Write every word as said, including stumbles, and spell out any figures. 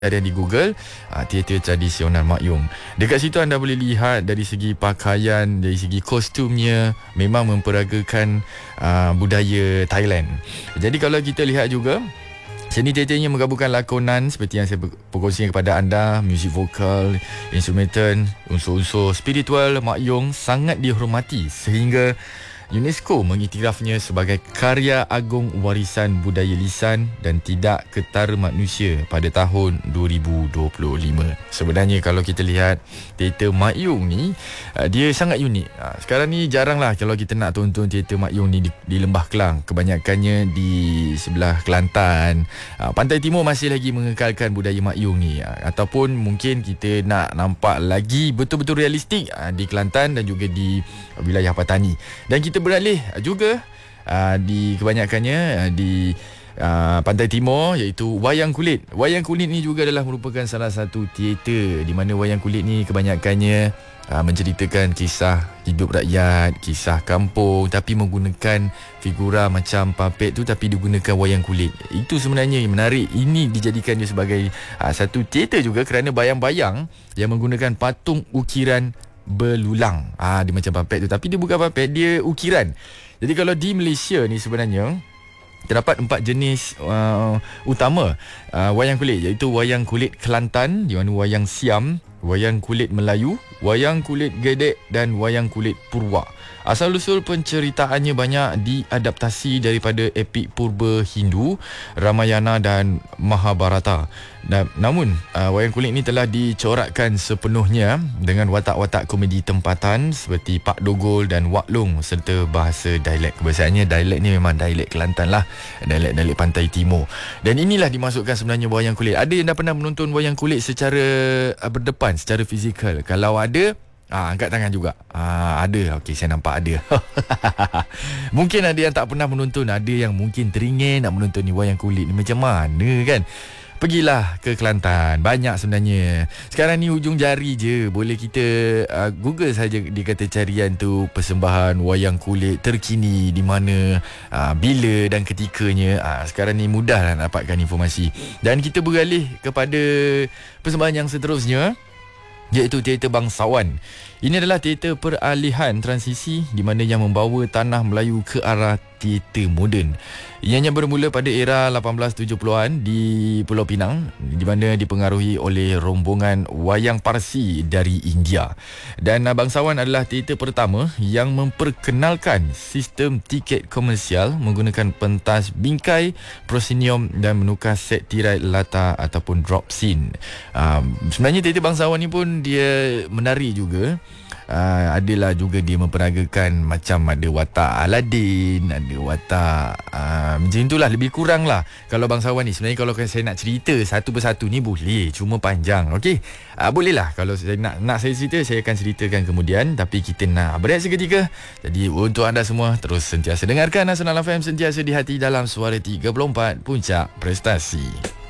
ada di Google, uh, teater tradisional Mak Yong. Dekat situ anda boleh lihat dari segi pakaian, dari segi kostumnya, memang memperagakan uh, budaya Thailand. Jadi kalau kita lihat juga, seni teaternya menggabungkan lakonan seperti yang saya perkongsikan kepada anda, muzik vokal, instrumental, unsur-unsur spiritual. Mak Yong sangat dihormati sehingga UNESCO mengiktirafnya sebagai karya agung warisan budaya lisan dan tidak ketara manusia pada tahun dua ribu dua puluh lima. Sebenarnya kalau kita lihat teater Mak Yong ni, dia sangat unik. Sekarang ni jaranglah kalau kita nak tonton teater Mak Yong ni di, di Lembah Kelang. Kebanyakannya di sebelah Kelantan. Pantai Timur masih lagi mengekalkan budaya Mak Yong ni. Ataupun mungkin kita nak nampak lagi betul-betul realistik di Kelantan dan juga di wilayah Patani. Dan kita beralih juga uh, di kebanyakannya uh, di uh, Pantai Timur, iaitu wayang kulit. Wayang kulit ni juga adalah merupakan salah satu teater di mana wayang kulit ni kebanyakannya uh, menceritakan kisah hidup rakyat, kisah kampung, tapi menggunakan figura macam puppet tu, tapi digunakan wayang kulit. Itu sebenarnya yang menarik. Ini dijadikan dia sebagai uh, satu teater juga kerana bayang-bayang yang menggunakan patung ukiran belulang. Ah, dia macam puppet tu, tapi dia bukan puppet, dia ukiran. Jadi kalau di Malaysia ni sebenarnya terdapat empat jenis uh, utama uh, wayang kulit, iaitu wayang kulit Kelantan, di mana wayang Siam, wayang kulit Melayu, wayang kulit Gedek dan wayang kulit Purwa. Asal-usul penceritaannya banyak diadaptasi daripada epik purba Hindu, Ramayana dan Mahabharata. Dan, namun, uh, wayang kulit ini telah dicorakkan sepenuhnya dengan watak-watak komedi tempatan seperti Pak Dogol dan Wak Long serta bahasa dialek. Kebiasaannya dialek ni memang dialek Kelantan lah, dialek-dialek Pantai Timur. Dan inilah dimasukkan sebenarnya wayang kulit. Ada yang dah pernah menonton wayang kulit secara uh, berdepan, secara fizikal? Kalau ada, Ah, angkat tangan juga. Ah, ada. Okey, saya nampak ada. Mungkin ada yang tak pernah menonton, ada yang mungkin teringin nak menonton ni wayang kulit ni macam mana kan? Pergilah ke Kelantan. Banyak sebenarnya. Sekarang ni hujung jari je. Boleh kita uh, Google saja di kata carian tu persembahan wayang kulit terkini, di mana, uh, bila dan ketikanya. Uh, sekarang ni mudah nak dapatkan informasi. Dan kita beralih kepada persembahan yang seterusnya, iaitu teater bangsawan. Ini adalah teater peralihan transisi di mana yang membawa tanah Melayu ke arah teater moden. Ianya bermula pada era lapan belas tujuh puluhan di Pulau Pinang, di mana dipengaruhi oleh rombongan wayang Parsi dari India. Dan bangsawan adalah teater pertama yang memperkenalkan sistem tiket komersial menggunakan pentas bingkai, proscenium dan menukar set tirai latar ataupun drop scene. Um, sebenarnya teater bangsawan ni pun dia menari juga. Uh, adalah juga dia memperagakan macam ada watak Aladdin, ada watak uh, macam itulah, lebih kurang lah. Kalau bangsawan ni sebenarnya kalau saya nak cerita satu persatu ni boleh, cuma panjang. Okey, uh, boleh lah. Kalau saya nak, nak saya cerita, saya akan ceritakan kemudian. Tapi kita nak berehat seketika. Jadi untuk anda semua, terus sentiasa dengarkan Nasional F M, sentiasa di hati dalam suara tiga puluh empat Puncak Prestasi.